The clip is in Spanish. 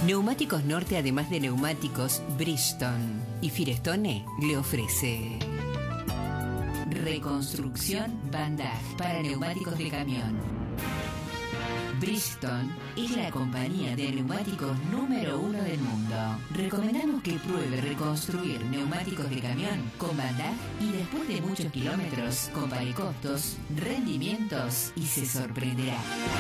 Neumáticos Norte, además de neumáticos, Bridgestone y Firestone le ofrece reconstrucción Bandaj para neumáticos de camión. Bridgestone es la compañía de neumáticos número 1 del mundo. Recomendamos que pruebe reconstruir neumáticos de camión con Bandaj y después de muchos kilómetros compare costos, rendimientos y se sorprenderá.